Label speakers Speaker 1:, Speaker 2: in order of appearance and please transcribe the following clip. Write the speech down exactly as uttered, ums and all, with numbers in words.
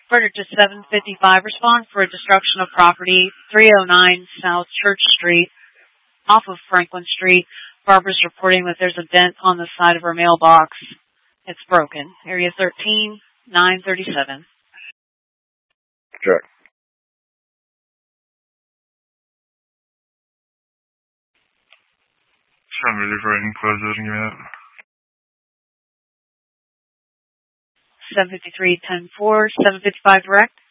Speaker 1: Further to seven fifty-five, respond for a destruction of property, three oh nine South Church Street, off of Franklin Street. Barbara's reporting that there's a dent on the side of her mailbox. It's broken. Area thirteen, nine thirty-seven.
Speaker 2: Check.
Speaker 3: Somebody writing close it and give me that.
Speaker 1: seven fifty-three, ten four, seven fifty-five direct.